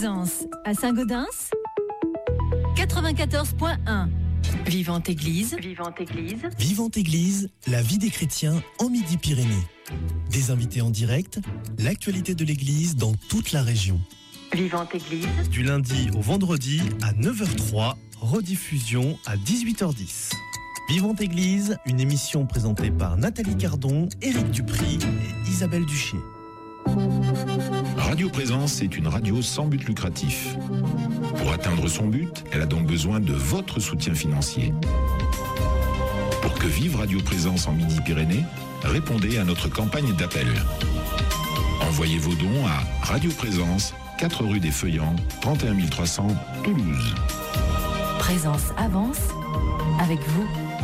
Plaisance, à Saint-Gaudens, 94.1. Vivante Église. Vivante Église. Vivante Église, la vie des chrétiens en Midi-Pyrénées. Des invités en direct, l'actualité de l'Église dans toute la région. Vivante Église. Du lundi au vendredi à 9h03, rediffusion à 18h10. Vivante Église, une émission présentée par Nathalie Cardon, Éric Dupry et Isabelle Duchier. Radio Présence est une radio sans but lucratif. Pour atteindre son but, elle a donc besoin de votre soutien financier. Pour que vive Radio Présence en Midi-Pyrénées, répondez à notre campagne d'appel. Envoyez vos dons à Radio Présence, 4 rue des Feuillants, 31 300, Toulouse. Présence avance avec vous.